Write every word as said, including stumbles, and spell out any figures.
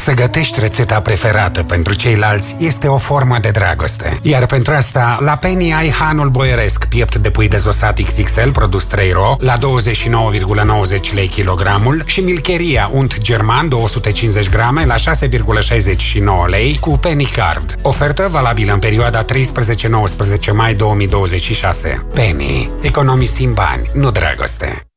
Să gătești rețeta preferată pentru ceilalți este o formă de dragoste. Iar pentru asta, la Penny ai hanul boieresc, piept de pui dezosat X X L, produs trei ro, la douăzeci și nouă virgulă nouăzeci lei kilogramul și milcheria unt german două sute cincizeci grame la șase virgulă șaizeci și nouă lei cu Penny Card. Ofertă valabilă în perioada treisprezece nouăsprezece mai două mii douăzeci și șase. Penny. Economisim bani, nu dragoste.